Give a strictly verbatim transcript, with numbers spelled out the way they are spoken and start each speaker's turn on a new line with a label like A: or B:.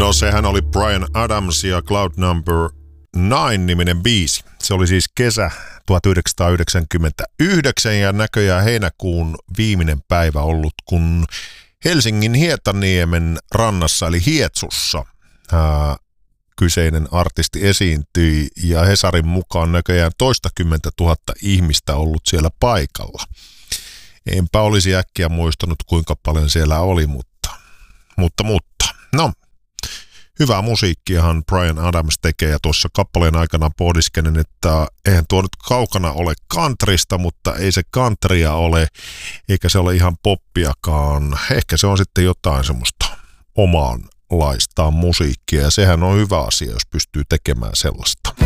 A: No sehän oli Bryan Adams ja Cloud Number Nine-niminen biisi. Se oli siis kesä tuhatyhdeksänsataayhdeksänkymmentäyhdeksän ja näköjään heinäkuun viimeinen päivä ollut, kun Helsingin Hietaniemen rannassa eli Hietsussa ää, kyseinen artisti esiintyi ja Hesarin mukaan näköjään toistakymmentä tuhatta ihmistä ollut siellä paikalla. Enpä olisi äkkiä muistanut kuinka paljon siellä oli, mutta, mutta, mutta. No, hyvää musiikkiahan Bryan Adams tekee ja tuossa kappaleen aikana pohdiskelen, että eihän tuo nyt kaukana ole countrysta, mutta ei se countrya ole, eikä se ole ihan poppiakaan. Ehkä se on sitten jotain semmoista omaanlaistaan musiikkia ja sehän on hyvä asia, jos pystyy tekemään sellaista.